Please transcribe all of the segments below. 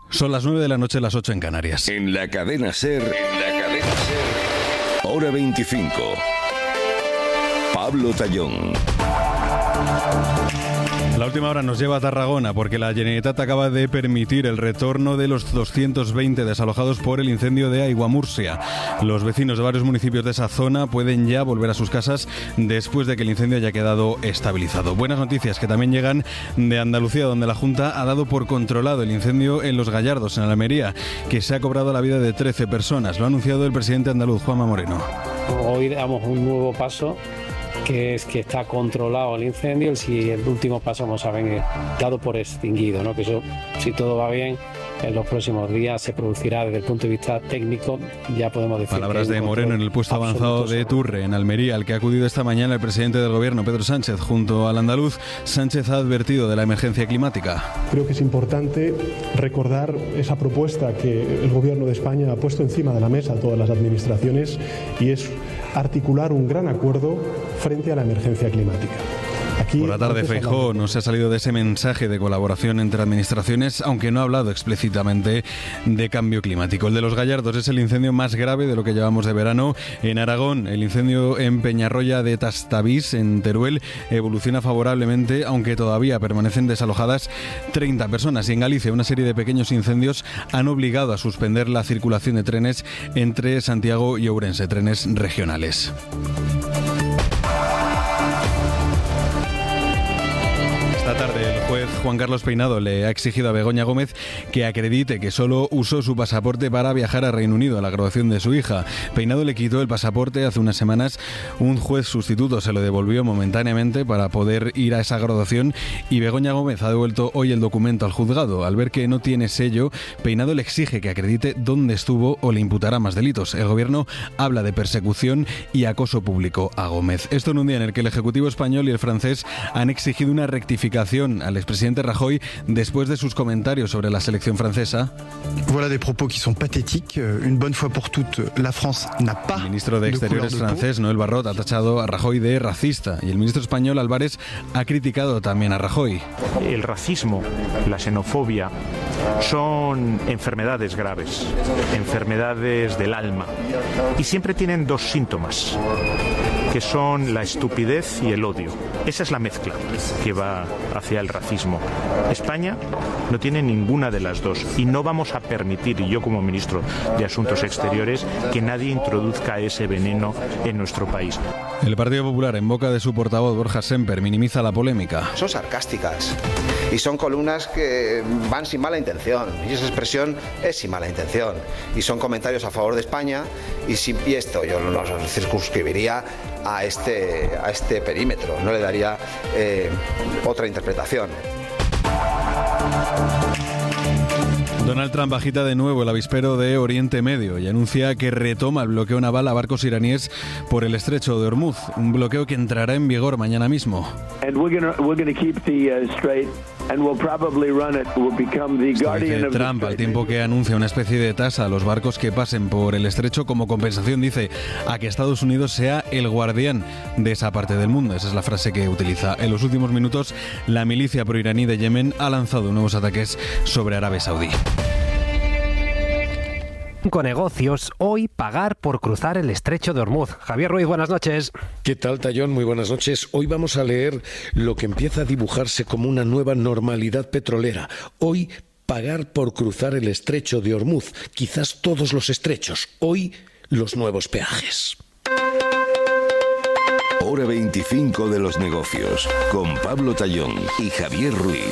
Son las 9 de la noche, las 8 en Canarias. En la cadena SER, Hora 25. Pablo Tallón. La última hora nos lleva a Tarragona porque la Generalitat acaba de permitir el retorno de los 220 desalojados por el incendio de Aiguamurcia. Los vecinos de varios municipios de esa zona pueden ya volver a sus casas después de que el incendio haya quedado estabilizado. Buenas noticias que también llegan de Andalucía, donde la Junta ha dado por controlado el incendio en Los Gallardos, en Almería, que se ha cobrado la vida de 13 personas. Lo ha anunciado el presidente andaluz, Juanma Moreno. Hoy damos un nuevo paso, que es que está controlado el incendio. El último paso vamos a ver dado por extinguido, ¿no? Que eso, si todo va bien, en los próximos días se producirá desde el punto de vista técnico, ya podemos decir. Palabras de Moreno en el puesto avanzado de Turre, en Almería, al que ha acudido esta mañana el presidente del gobierno, Pedro Sánchez, junto al andaluz. Sánchez ha advertido de la emergencia climática. Creo que es importante recordar esa propuesta que el gobierno de España ha puesto encima de la mesa a todas las administraciones, y es articular un gran acuerdo frente a la emergencia climática. Aquí, por la tarde, Feijóo no se ha salido de ese mensaje de colaboración entre administraciones, aunque no ha hablado explícitamente de cambio climático. El de Los Gallardos es el incendio más grave de lo que llevamos de verano. En Aragón, el incendio en Peñarroya de Tastavís, en Teruel, evoluciona favorablemente, aunque todavía permanecen desalojadas 30 personas. Y en Galicia, una serie de pequeños incendios han obligado a suspender la circulación de trenes entre Santiago y Ourense, trenes regionales. Esta tarde el juez Juan Carlos Peinado le ha exigido a Begoña Gómez que acredite que solo usó su pasaporte para viajar a Reino Unido a la graduación de su hija. Peinado le quitó el pasaporte hace unas semanas, un juez sustituto se lo devolvió momentáneamente para poder ir a esa graduación, y Begoña Gómez ha devuelto hoy el documento al juzgado. Al ver que no tiene sello, Peinado le exige que acredite dónde estuvo o le imputará más delitos. El gobierno habla de persecución y acoso público a Gómez. Esto en un día en el que el Ejecutivo español y el francés han exigido una rectificación al expresidente Rajoy después de sus comentarios sobre la selección francesa. Voilà des propos qui sont pathétiques. Une bonne fois pour toutes, la France n'a pas. El ministro de Exteriores francés, Noël Barrot, ha tachado a Rajoy de racista, y el ministro español, Álvarez, ha criticado también a Rajoy. El racismo, la xenofobia, son enfermedades graves, enfermedades del alma, y siempre tienen dos síntomas, que son la estupidez y el odio. Esa es la mezcla que va hacia el racismo. España no tiene ninguna de las dos, y no vamos a permitir, y yo como ministro de Asuntos Exteriores, que nadie introduzca ese veneno en nuestro país. El Partido Popular, en boca de su portavoz Borja Semper, minimiza la polémica. Son sarcásticas y son columnas que van sin mala intención, y esa expresión es sin mala intención, y son comentarios a favor de España, y esto yo no lo circunscribiría a este perímetro, no le daría otra interpretación. Donald Trump agita de nuevo el avispero de Oriente Medio y anuncia que retoma el bloqueo naval a barcos iraníes por el estrecho de Hormuz, un bloqueo que entrará en vigor mañana mismo. Dice Trump, al tiempo que anuncia una especie de tasa a los barcos que pasen por el estrecho como compensación, dice, a que Estados Unidos sea el guardián de esa parte del mundo. Esa es la frase que utiliza. En los últimos minutos, la milicia proiraní de Yemen ha lanzado nuevos ataques sobre Arabia Saudí. Con negocios, hoy pagar por cruzar el estrecho de Hormuz. Javier Ruiz, buenas noches. ¿Qué tal, Tallón? Muy buenas noches. Hoy vamos a leer lo que empieza a dibujarse como una nueva normalidad petrolera. Hoy pagar por cruzar el estrecho de Hormuz, quizás todos los estrechos. Hoy los nuevos peajes. Hora 25 de los negocios, con Pablo Tallón y Javier Ruiz.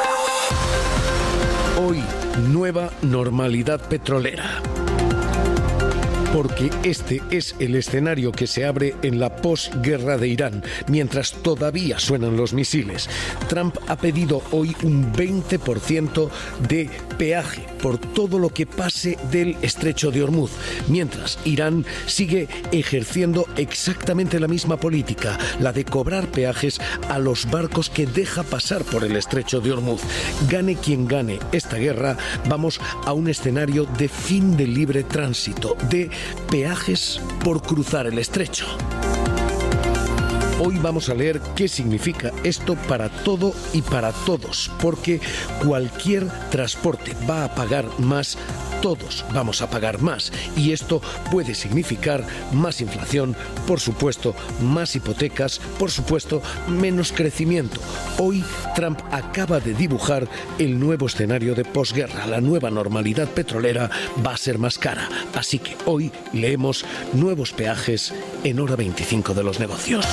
Hoy, nueva normalidad petrolera. Porque este es el escenario que se abre en la posguerra de Irán, mientras todavía suenan los misiles. Trump ha pedido hoy un 20% de peaje por todo lo que pase del estrecho de Hormuz, mientras Irán sigue ejerciendo exactamente la misma política, la de cobrar peajes a los barcos que deja pasar por el estrecho de Hormuz. Gane quien gane esta guerra, vamos a un escenario de fin de libre tránsito, de peajes por cruzar el estrecho. Hoy vamos a leer qué significa esto para todo y para todos, porque cualquier transporte va a pagar más, todos vamos a pagar más, y esto puede significar más inflación, por supuesto, más hipotecas, por supuesto, menos crecimiento. Hoy Trump acaba de dibujar el nuevo escenario de posguerra. La nueva normalidad petrolera va a ser más cara, así que hoy leemos nuevos peajes en Hora 25 de los negocios.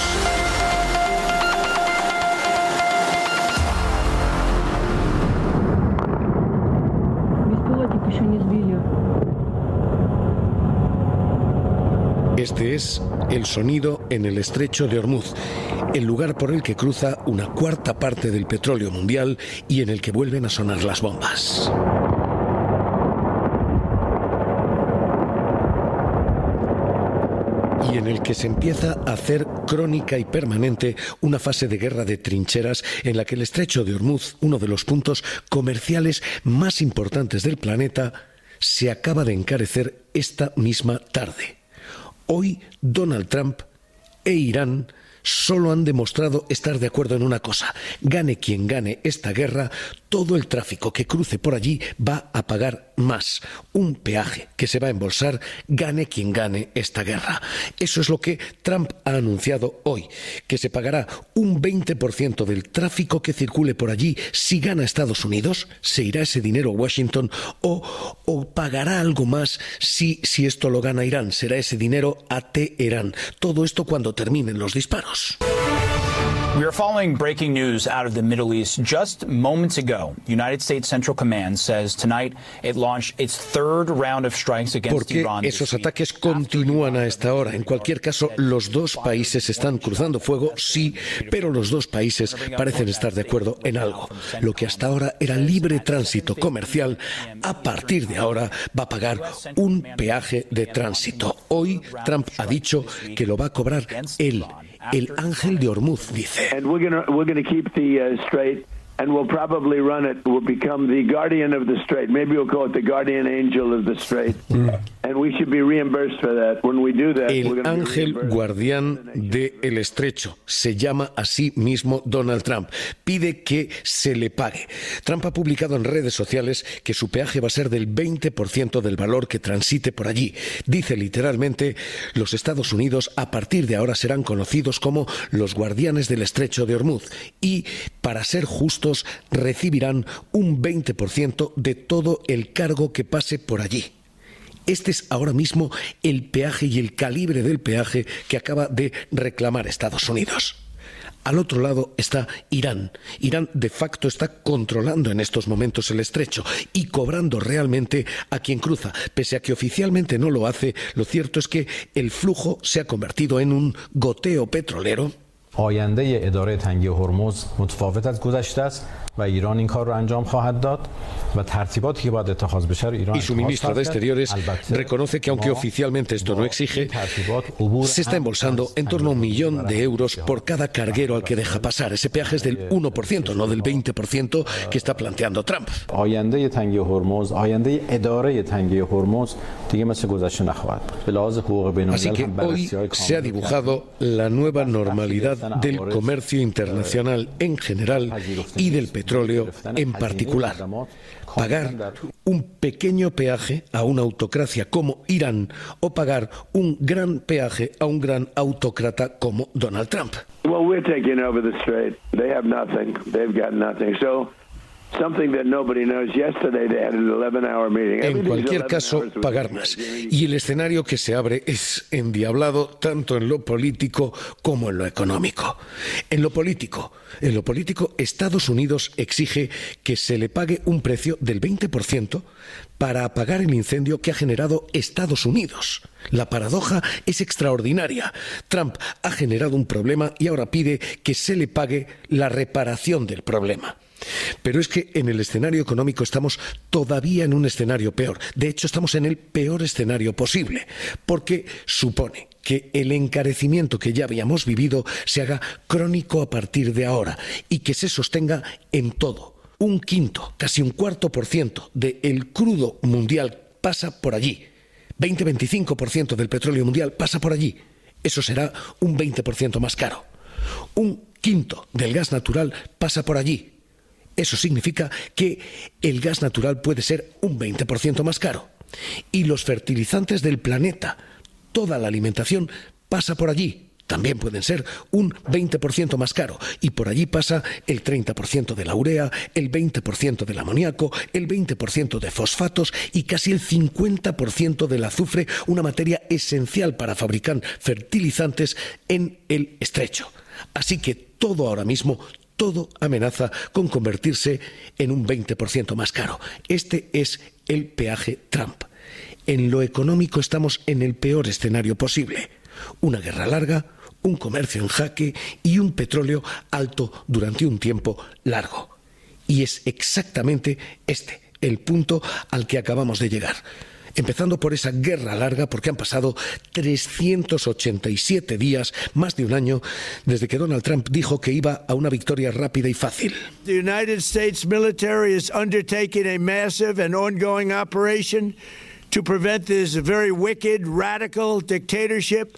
Este es el sonido en el estrecho de Hormuz, el lugar por el que cruza una cuarta parte del petróleo mundial y en el que vuelven a sonar las bombas. Y en el que se empieza a hacer crónica y permanente una fase de guerra de trincheras en la que el estrecho de Hormuz, uno de los puntos comerciales más importantes del planeta, se acaba de encarecer esta misma tarde. Hoy Donald Trump e Irán solo han demostrado estar de acuerdo en una cosa: gane quien gane esta guerra, todo el tráfico que cruce por allí va a pagar más. Un peaje que se va a embolsar, gane quien gane esta guerra. Eso es lo que Trump ha anunciado hoy, que se pagará un 20% del tráfico que circule por allí si gana Estados Unidos, se irá ese dinero a Washington, o pagará algo más si esto lo gana Irán, será ese dinero a Teherán. Todo esto cuando terminen los disparos. We are following breaking news out of the Middle East. Just moments ago, United States Central Command says tonight it launched its third round of strikes against Iran. Porque esos ataques continúan a esta hora. En cualquier caso, los dos países están cruzando fuego, sí, pero los dos países parecen estar de acuerdo en algo. Lo que hasta ahora era libre tránsito comercial, a partir de ahora va a pagar un peaje de tránsito. Hoy Trump ha dicho que lo va a cobrar él. El ángel de Hormuz, dice. And we're going to keep the strait, and we'll probably run it. We'll become the guardian of the strait. Maybe we'll call it the guardian angel of the strait. And we should be reimbursed for that. When we do that, el ángel guardián del estrecho se llama a sí mismo Donald Trump. Pide que se le pague. Trump ha publicado en redes sociales que su peaje va a ser del 20% del valor que transite por allí. Dice literalmente: los Estados Unidos a partir de ahora serán conocidos como los guardianes del estrecho de Hormuz y, para ser justos, recibirán un 20% de todo el cargo que pase por allí. Este es ahora mismo el peaje y el calibre del peaje que acaba de reclamar Estados Unidos. Al otro lado está Irán. Irán de facto está controlando en estos momentos el estrecho y cobrando realmente a quien cruza. Pese a que oficialmente no lo hace, lo cierto es que el flujo se ha convertido en un goteo petrolero. آینده اداره تنگی هرمز متفاوت از گذشته است و ایران این کار رو انجام خواهد داد و ترتیباتی که باید اتخاذ بشه رو ایران. Y su ministro de Exteriores reconoce que aunque oficialmente esto no exige, se está embolsando en torno a 1 millón de euros por cada carguero al que deja pasar. Ese peaje es del 1%, no del 20% que está planteando Trump. آینده تنگی هرمز، آینده اداره تنگی هرمز دیگه مثل گذشته نخواهد. به لحاظ حقوق بین Así que hoy se ha dibujado la nueva normalidad del comercio internacional en general y del petróleo en particular. Pagar un pequeño peaje a una autocracia como Irán o pagar un gran peaje a un gran autócrata como Donald Trump. Well, we're taking over the strait. They have nothing. They've got nothing. So something that nobody knows. Yesterday they had an 11-hour meeting. En cualquier caso, pagar más. Y el escenario que se abre es endiablado tanto en lo político como en lo económico. En lo político, Estados Unidos exige que se le pague un precio del 20% para apagar el incendio que ha generado Estados Unidos. La paradoja es extraordinaria. Trump ha generado un problema y ahora pide que se le pague la reparación del problema. Pero es que en el escenario económico estamos todavía en un escenario peor. De hecho, estamos en el peor escenario posible, porque supone que el encarecimiento que ya habíamos vivido se haga crónico a partir de ahora y que se sostenga en todo. 1/5, casi 1/4% del crudo mundial pasa por allí. 20-25% del petróleo mundial pasa por allí. Eso será un 20% más caro. Un quinto del gas natural pasa por allí. Eso significa que el gas natural puede ser un 20% más caro. Y los fertilizantes del planeta, toda la alimentación pasa por allí. También pueden ser un 20% más caro. Y por allí pasa el 30% de la urea, el 20% del amoníaco, el 20% de fosfatos y casi el 50% del azufre, una materia esencial para fabricar fertilizantes en el estrecho. Así que todo ahora mismo, todo amenaza con convertirse en un 20% más caro. Este es el peaje Trump. En lo económico estamos en el peor escenario posible. Una guerra larga, un comercio en jaque y un petróleo alto durante un tiempo largo. Y es exactamente este el punto al que acabamos de llegar. Empezando por esa guerra larga, porque han pasado 387 días, más de un año, desde que Donald Trump dijo que iba a una victoria rápida y fácil. The United States military is undertaking a massive and ongoing operation to prevent this very wicked, radical dictatorship.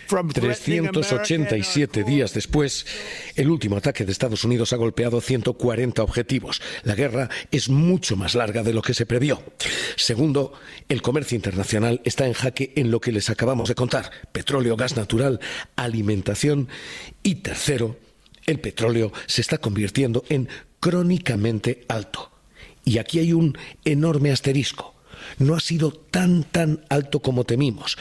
387 días después, el último ataque de Estados Unidos ha golpeado 140 objetivos. La guerra es mucho más larga de lo que se previó. Segundo, el comercio internacional está en jaque en lo que les acabamos de contar: petróleo, gas natural, alimentación. Y tercero, el petróleo se está convirtiendo en crónicamente alto. Y aquí hay un enorme asterisco. No ha sido tan alto como temimos.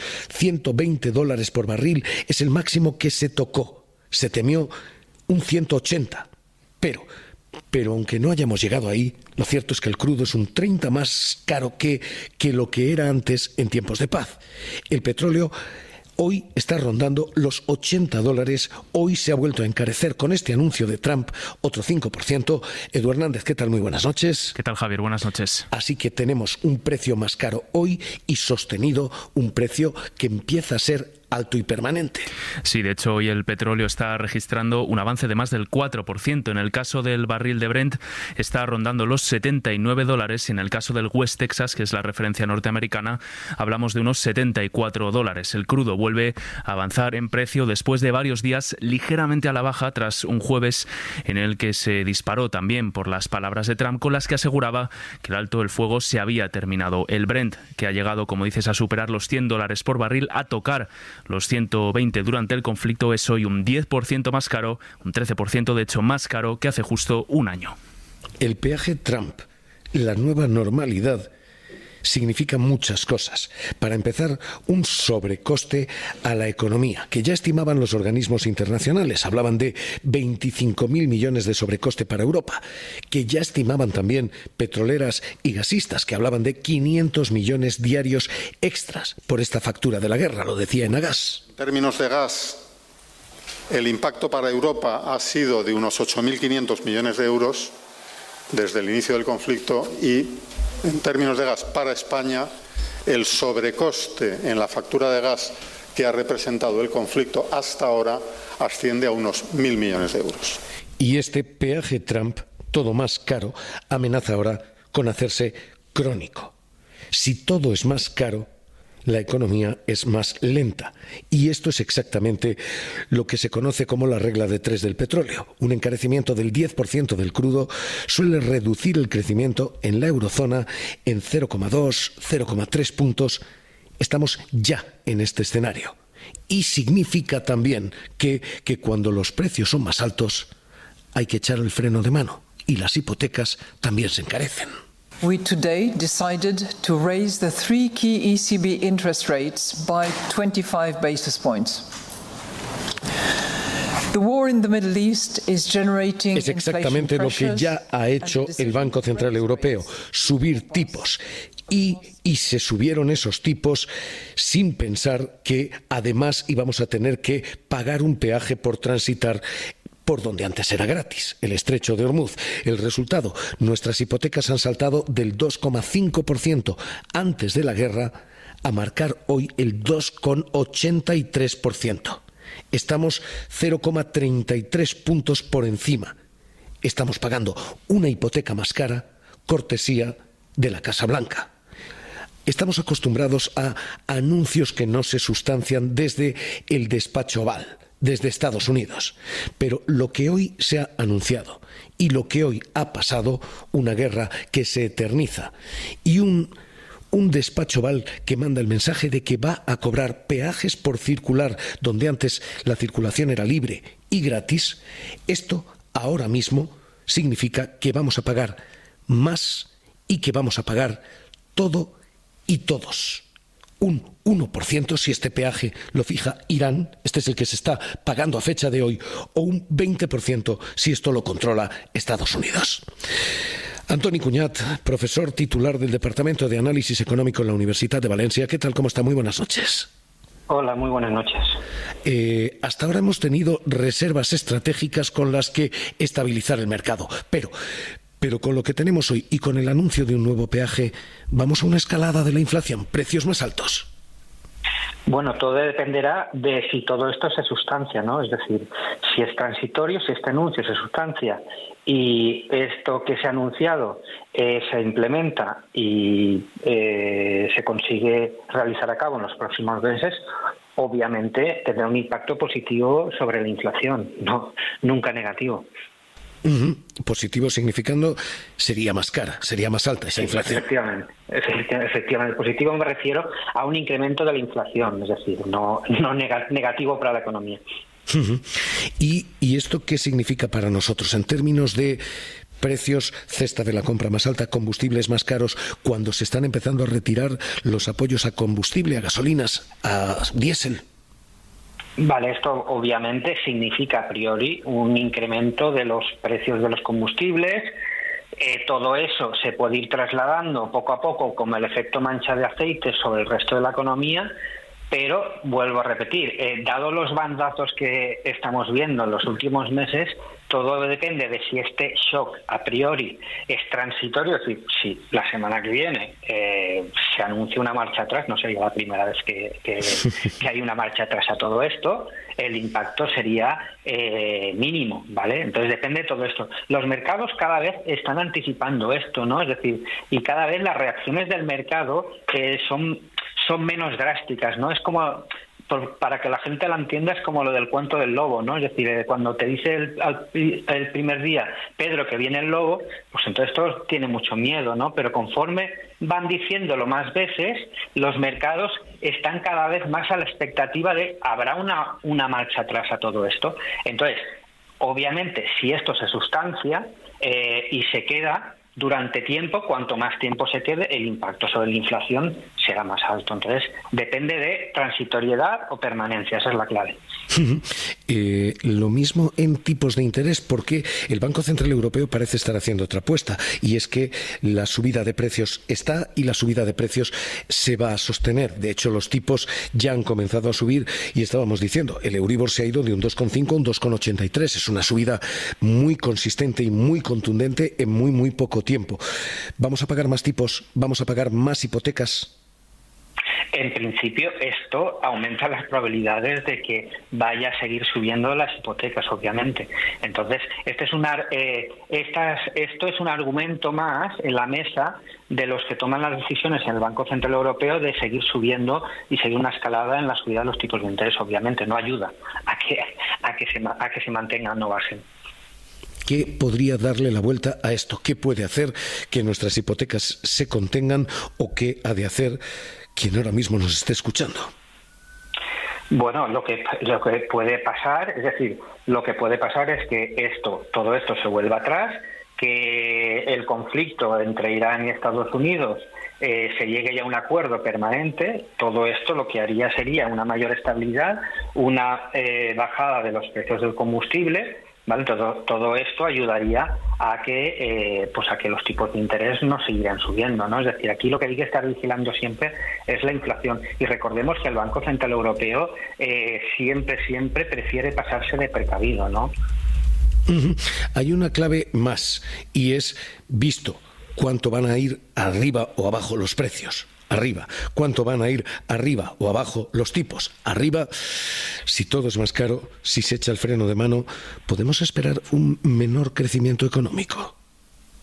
$120 por barril es el máximo que se tocó. Se temió un 180. Pero aunque no hayamos llegado ahí, lo cierto es que el crudo es un 30 más caro que lo que era antes en tiempos de paz. El petróleo hoy está rondando los $80. Hoy se ha vuelto a encarecer con este anuncio de Trump, otro 5%. Edu Hernández, ¿qué tal? Muy buenas noches. ¿Qué tal, Javier? Buenas noches. Así que tenemos un precio más caro hoy y sostenido, un precio que empieza a ser alto y permanente. Sí, de hecho hoy el petróleo está registrando un avance de más del 4%. En el caso del barril de Brent está rondando los $79 y en el caso del West Texas, que es la referencia norteamericana, hablamos de unos $74. El crudo vuelve a avanzar en precio después de varios días ligeramente a la baja tras un jueves en el que se disparó también por las palabras de Trump con las que aseguraba que el alto del fuego se había terminado. El Brent, que ha llegado, como dices, a superar los $100 por barril, a tocar los 120 durante el conflicto, es hoy un 10% más caro, un 13% de hecho más caro que hace justo un año. El peaje Trump, la nueva normalidad, significa muchas cosas. Para empezar, un sobrecoste a la economía, que ya estimaban los organismos internacionales. Hablaban de 25.000 millones de sobrecoste para Europa, que ya estimaban también petroleras y gasistas, que hablaban de 500 millones diarios extras por esta factura de la guerra, lo decía Enagas. En términos de gas, el impacto para Europa ha sido de unos 8.500 millones de euros desde el inicio del conflicto y en términos de gas para España, el sobrecoste en la factura de gas que ha representado el conflicto hasta ahora asciende a unos 1.000 millones de euros. Y este peaje Trump, todo más caro, amenaza ahora con hacerse crónico. Si todo es más caro, la economía es más lenta. Y esto es exactamente lo que se conoce como la regla de 3 del petróleo. Un encarecimiento del 10% del crudo suele reducir el crecimiento en la eurozona en 0,2, 0,3 puntos. Estamos ya en este escenario. Y significa también que cuando los precios son más altos, hay que echar el freno de mano. Y las hipotecas también se encarecen. We today decided to raise the 3 key ECB interest rates by 25 basis points. The war in the Middle East is generating Es exactamente lo que ya ha hecho el Banco Central Europeo, subir tipos. Y se subieron esos tipos sin pensar que además íbamos a tener que pagar un peaje por transitar por donde antes era gratis, el estrecho de Hormuz. El resultado, nuestras hipotecas han saltado del 2,5% antes de la guerra a marcar hoy el 2,83%. Estamos 0,33 puntos por encima. Estamos pagando una hipoteca más cara, cortesía de la Casa Blanca. Estamos acostumbrados a anuncios que no se sustancian desde el despacho Oval, desde Estados Unidos. Pero lo que hoy se ha anunciado y lo que hoy ha pasado, una guerra que se eterniza y un despacho Oval que manda el mensaje de que va a cobrar peajes por circular donde antes la circulación era libre y gratis, esto ahora mismo significa que vamos a pagar más y que vamos a pagar todo y todos. Un 1% si este peaje lo fija Irán, este es el que se está pagando a fecha de hoy, o un 20% si esto lo controla Estados Unidos. Antoni Cuñat, profesor titular del Departamento de Análisis Económico en la Universidad de Valencia. ¿Qué tal? ¿Cómo está? Muy buenas noches. Hola, muy buenas noches. Hasta ahora hemos tenido reservas estratégicas con las que estabilizar el mercado, pero con lo que tenemos hoy y con el anuncio de un nuevo peaje, ¿vamos a una escalada de la inflación? ¿Precios más altos? Bueno, todo dependerá de si todo esto se sustancia, ¿no? Es decir, si es transitorio, si este anuncio se sustancia y esto que se ha anunciado se implementa y se consigue realizar a cabo en los próximos meses, obviamente tendrá un impacto positivo sobre la inflación, no, nunca negativo. Positivo significando sería más cara, sería más alta esa inflación. Efectivamente. Positivo me refiero a un incremento de la inflación, es decir, no negativo para la economía. ¿Y esto qué significa para nosotros en términos de precios, cesta de la compra más alta, combustibles más caros, cuando se están empezando a retirar los apoyos a combustible, a gasolinas, a diésel? Vale, esto obviamente significa a priori un incremento de los precios de los combustibles. Todo eso se puede ir trasladando poco a poco como el efecto mancha de aceite sobre el resto de la economía, pero vuelvo a repetir, dado los bandazos que estamos viendo en los últimos meses, todo depende de si este shock a priori es transitorio, es decir, si la semana que viene se anuncia una marcha atrás, no sería la primera vez que hay una marcha atrás a todo esto, el impacto sería mínimo, ¿vale? Entonces depende de todo esto. Los mercados cada vez están anticipando esto, ¿no? Es decir, y cada vez las reacciones del mercado son menos drásticas, ¿no? Es como, para que la gente la entienda, es como lo del cuento del lobo, ¿no? Es decir, cuando te dice el primer día, Pedro, que viene el lobo, pues entonces todos tienen mucho miedo, ¿no? Pero conforme van diciéndolo más veces, los mercados están cada vez más a la expectativa de habrá una marcha atrás a todo esto. Entonces, obviamente, si esto se sustancia y se queda durante tiempo, cuanto más tiempo se quede, el impacto sobre la inflación será más alto. Entonces, depende de transitoriedad o permanencia, esa es la clave. Lo mismo en tipos de interés, porque el Banco Central Europeo parece estar haciendo otra apuesta, y es que la subida de precios está y la subida de precios se va a sostener. De hecho, los tipos ya han comenzado a subir y estábamos diciendo, el Euribor se ha ido de un 2,5 a un 2,83. Es una subida muy consistente y muy contundente en muy poco tiempo. ¿Vamos a pagar más tipos? ¿Vamos a pagar más hipotecas? En principio, esto aumenta las probabilidades de que vaya a seguir subiendo las hipotecas, obviamente. Entonces, esto es un argumento más en la mesa de los que toman las decisiones en el Banco Central Europeo de seguir subiendo y seguir una escalada en la subida de los tipos de interés. Obviamente, no ayuda a que se mantengan, no bajen. ¿Qué podría darle la vuelta a esto? ¿Qué puede hacer que nuestras hipotecas se contengan o qué ha de hacer quien ahora mismo nos esté escuchando? Bueno, lo que puede pasar, es decir, lo que puede pasar es que todo esto se vuelva atrás, que el conflicto entre Irán y Estados Unidos se llegue ya a un acuerdo permanente. Todo esto lo que haría sería una mayor estabilidad, una bajada de los precios del combustible, ¿vale? Todo esto ayudaría a que los tipos de interés no siguieran subiendo, ¿no? Es decir, aquí lo que hay que estar vigilando siempre es la inflación. Y recordemos que el Banco Central Europeo siempre prefiere pasarse de precavido, ¿no? Hay una clave más, y es visto cuánto van a ir arriba o abajo los precios. Arriba. ¿Cuánto van a ir arriba o abajo los tipos? Arriba, si todo es más caro, si se echa el freno de mano, ¿podemos esperar un menor crecimiento económico?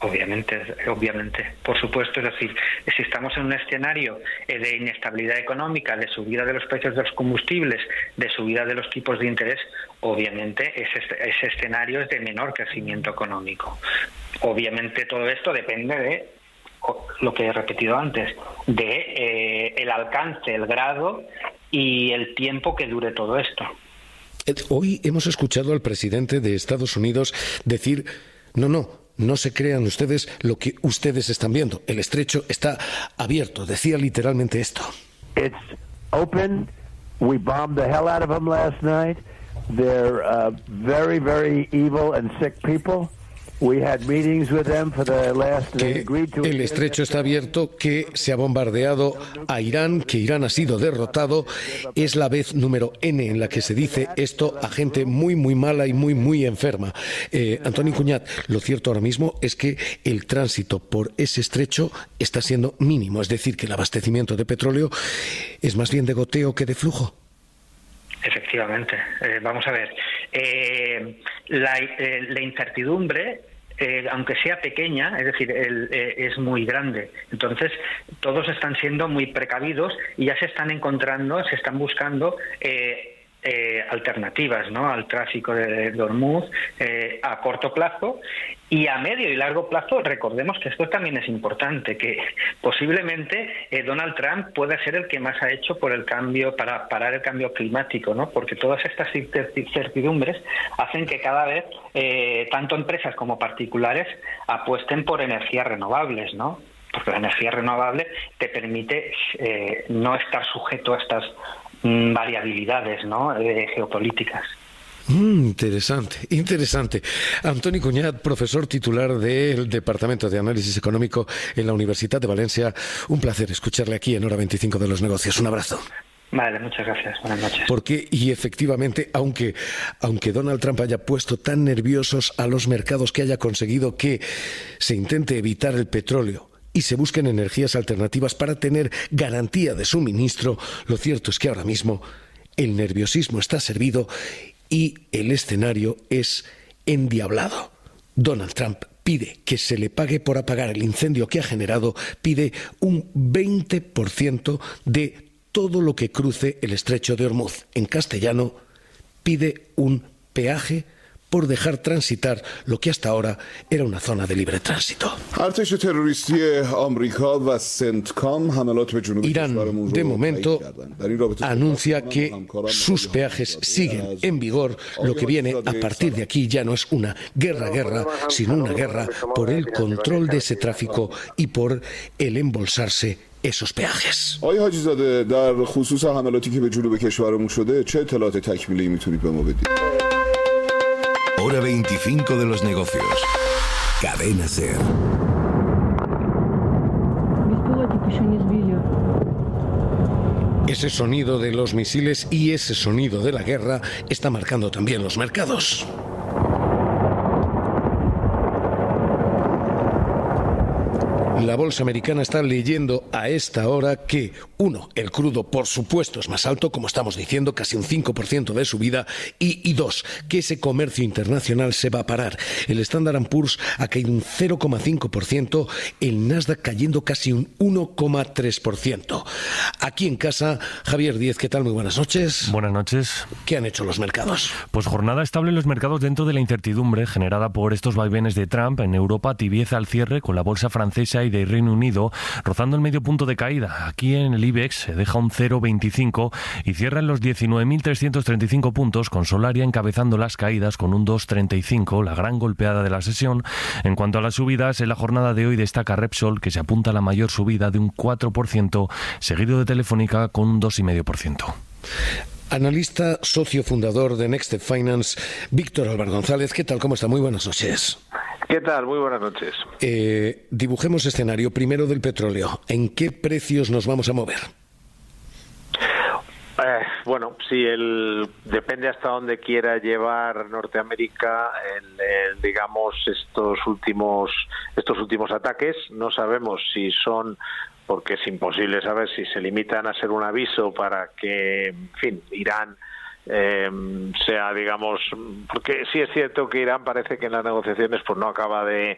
Obviamente, por supuesto. Es decir, si estamos en un escenario de inestabilidad económica, de subida de los precios de los combustibles, de subida de los tipos de interés, obviamente ese escenario es de menor crecimiento económico. Obviamente todo esto depende de lo que he repetido antes, de el alcance, el grado y el tiempo que dure todo esto. Hoy hemos escuchado al presidente de Estados Unidos decir, no se crean ustedes lo que ustedes están viendo. El estrecho está abierto. Decía literalmente esto. It's open. We bombed the hell out of them last night. They're very, very evil and sick people. We had meetings with them for the last. El estrecho está abierto, que se ha bombardeado a Irán, que Irán ha sido derrotado. Es la vez número N en la que se dice esto a gente muy, muy mala y muy, muy enferma. Antoni Cuñat, lo cierto ahora mismo es que el tránsito por ese estrecho está siendo mínimo, es decir, que el abastecimiento de petróleo es más bien de goteo que de flujo. Efectivamente. Vamos a ver. La incertidumbre, aunque sea pequeña, es decir, es muy grande. Entonces, todos están siendo muy precavidos y ya se están buscando alternativas, ¿no?, al tráfico de Hormuz a corto plazo, y a medio y largo plazo. Recordemos que esto también es importante, que posiblemente Donald Trump pueda ser el que más ha hecho por el cambio, para parar el cambio climático, ¿no?, porque todas estas incertidumbres hacen que cada vez tanto empresas como particulares apuesten por energías renovables, ¿no?, porque la energía renovable te permite no estar sujeto a estas variabilidades, ¿no?, geopolíticas. Interesante. Antoni Cuñat, profesor titular del Departamento de Análisis Económico en la Universidad de Valencia. Un placer escucharle aquí en Hora 25 de los Negocios. Un abrazo. Vale, muchas gracias. Buenas noches. Porque, y efectivamente, aunque Donald Trump haya puesto tan nerviosos a los mercados, que haya conseguido que se intente evitar el petróleo y se busquen energías alternativas para tener garantía de suministro, lo cierto es que ahora mismo el nerviosismo está servido y el escenario es endiablado. Donald Trump pide que se le pague por apagar el incendio que ha generado, pide un 20% de todo lo que cruce el estrecho de Hormuz. En castellano, pide un peaje por dejar transitar lo que hasta ahora era una zona de libre tránsito. Irán, de momento, anuncia que sus peajes siguen en vigor. Lo que viene a partir de aquí ya no es una guerra, sino una guerra por el control de ese tráfico y por el embolsarse esos peajes. Hora 25 de los negocios. Cadena SER. Ese sonido de los misiles y ese sonido de la guerra está marcando también los mercados. La bolsa americana está leyendo a esta hora que, uno, el crudo por supuesto es más alto, como estamos diciendo, casi un 5% de subida, y dos, que ese comercio internacional se va a parar. El Standard & Poor's ha caído un 0,5%, el Nasdaq cayendo casi un 1,3%. Aquí en casa, Javier Díez, ¿qué tal? Muy buenas noches. Buenas noches. ¿Qué han hecho los mercados? Pues jornada estable en los mercados dentro de la incertidumbre generada por estos vaivenes de Trump. En Europa, tibieza al cierre, con la bolsa francesa y de Reino Unido rozando el medio punto de caída. Aquí en el IBEX se deja un 0,25 y cierra en los 19.335 puntos, con Solaria encabezando las caídas con un 2,35, la gran golpeada de la sesión. En cuanto a las subidas, en la jornada de hoy destaca Repsol, que se apunta a la mayor subida de un 4%, seguido de Telefónica con un 2,5%. Analista, socio fundador de Next Step Finance, Víctor Álvaro González. ¿Qué tal? ¿Cómo está? Muy buenas noches. ¿Qué tal? Muy buenas noches. Dibujemos escenario primero del petróleo. ¿En qué precios nos vamos a mover? Bueno, sí, depende hasta dónde quiera llevar Norteamérica digamos, estos últimos ataques. No sabemos si son, porque es imposible saber si se limitan a ser un aviso para que, en fin, Irán sea, digamos, porque sí es cierto que Irán parece que en las negociaciones pues no acaba de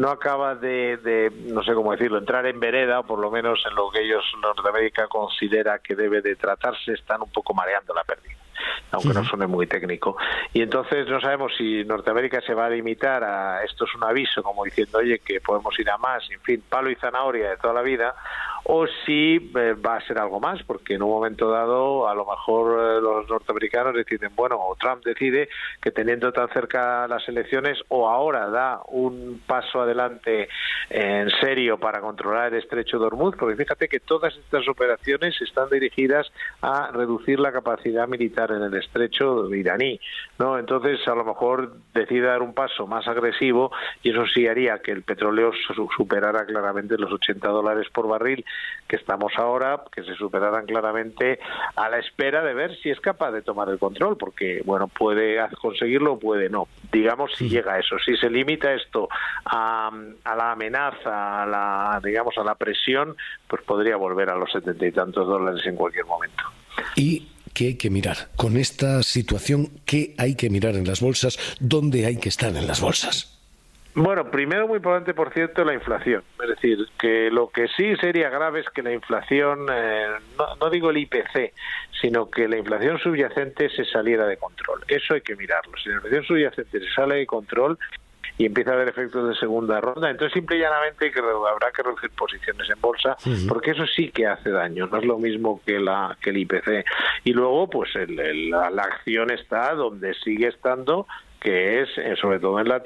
no sé cómo decirlo, entrar en vereda, o por lo menos en lo que ellos, Norteamérica, considera que debe de tratarse. Están un poco mareando la pérdida, aunque no suene muy técnico. Y entonces no sabemos si Norteamérica se va a limitar a esto es un aviso, como diciendo, oye, que podemos ir a más, en fin, palo y zanahoria de toda la vida, o si va a ser algo más, porque en un momento dado a lo mejor los norteamericanos deciden, bueno, o Trump decide que teniendo tan cerca las elecciones, o ahora da un paso adelante en serio para controlar el estrecho de Hormuz, porque fíjate que todas estas operaciones están dirigidas a reducir la capacidad militar en el estrecho iraní, ¿no? Entonces a lo mejor decide dar un paso más agresivo, y eso sí haría que el petróleo superara claramente los $80 por barril que estamos ahora, que se superaran claramente, a la espera de ver si es capaz de tomar el control, porque bueno, puede conseguirlo o puede no. Digamos, si llega a eso, si se limita esto a la amenaza, a la presión, pues podría volver a los $70 y tantos en cualquier momento. Y ¿qué hay que mirar? Con esta situación, ¿qué hay que mirar en las bolsas? ¿Dónde hay que estar en las bolsas? Bueno, primero, muy importante, por cierto, la inflación. Es decir, que lo que sí sería grave es que la inflación, no digo el IPC, sino que la inflación subyacente se saliera de control. Eso hay que mirarlo. Si la inflación subyacente se sale de control y empieza a haber efectos de segunda ronda, entonces simple y llanamente habrá que reducir posiciones en bolsa, porque eso sí que hace daño, no es lo mismo que el IPC. Y luego, pues la acción está donde sigue estando, que es sobre todo en la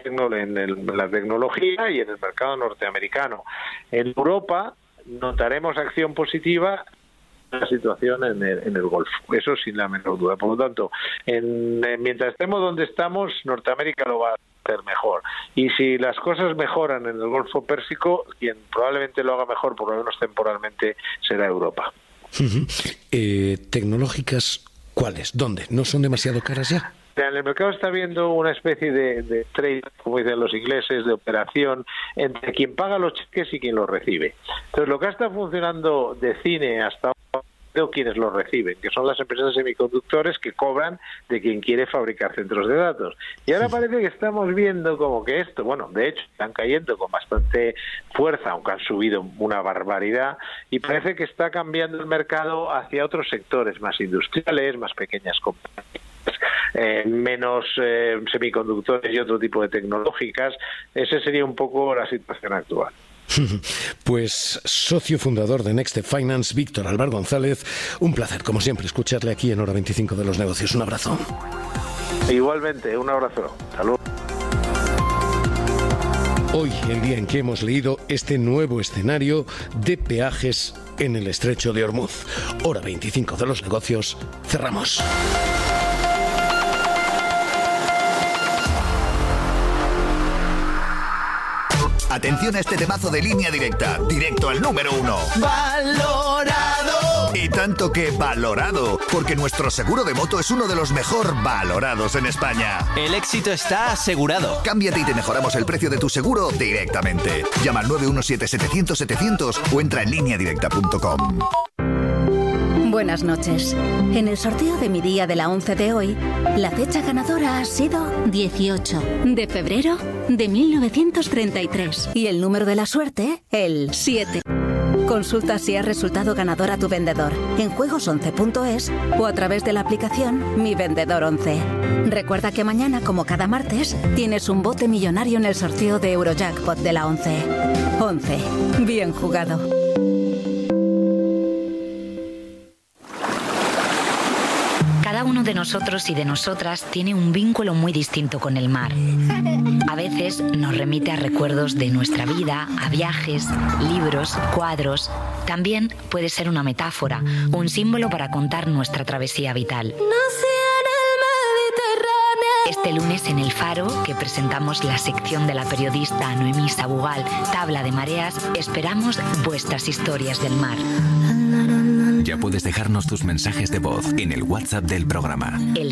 tecnología y en el mercado norteamericano. En Europa notaremos acción positiva en la situación en el Golfo, eso sin la menor duda. Por lo tanto, mientras estemos donde estamos, Norteamérica lo va a hacer mejor. Y si las cosas mejoran en el Golfo Pérsico, quien probablemente lo haga mejor, por lo menos temporalmente, será Europa. ¿Tecnológicas cuáles? ¿Dónde? ¿No son demasiado caras ya? En el mercado está habiendo una especie de trade, como dicen los ingleses, de operación entre quien paga los cheques y quien los recibe. Entonces, lo que está funcionando de cine hasta ahora, quienes los reciben, que son las empresas de semiconductores que cobran de quien quiere fabricar centros de datos. Y ahora parece que estamos viendo como que esto, bueno, de hecho, están cayendo con bastante fuerza, aunque han subido una barbaridad, y parece que está cambiando el mercado hacia otros sectores más industriales, más pequeñas compañías, menos semiconductores y otro tipo de tecnológicas. Esa sería un poco la situación actual. Pues socio fundador de Next Finance, Víctor Álvar González, un placer, como siempre, escucharle aquí en Hora 25 de los Negocios. Un abrazo. Igualmente, un abrazo. Salud. Hoy, el día en que hemos leído este nuevo escenario de peajes en el estrecho de Hormuz. Hora 25 de los Negocios, cerramos. Atención a este temazo de Línea Directa, directo al número 1. ¡Valorado! Y tanto que valorado, porque nuestro seguro de moto es uno de los mejor valorados en España. El éxito está asegurado. Cámbiate y te mejoramos el precio de tu seguro directamente. Llama al 917-700-700 o entra en lineadirecta.com. Buenas noches. En el sorteo de mi día de la 11 de hoy, la fecha ganadora ha sido 18 de febrero de 1933. Y el número de la suerte, el 7. Consulta si ha resultado ganador a tu vendedor en juegos11.es o a través de la aplicación Mi Vendedor 11. Recuerda que mañana, como cada martes, tienes un bote millonario en el sorteo de Eurojackpot de la 11. 11. Bien jugado. Cada uno de nosotros y de nosotras tiene un vínculo muy distinto con el mar. A veces nos remite a recuerdos de nuestra vida, a viajes, libros, cuadros. También puede ser una metáfora, un símbolo para contar nuestra travesía vital. Este lunes en El Faro, que presentamos la sección de la periodista Noemí Sabugal, Tabla de Mareas, esperamos vuestras historias del mar. Ya puedes dejarnos tus mensajes de voz en el WhatsApp del programa. El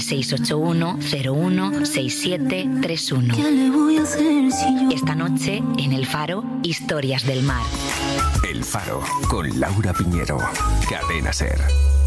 681-01-6731. Esta noche, en El Faro, Historias del Mar. El Faro, con Laura Piñero. Cadena SER.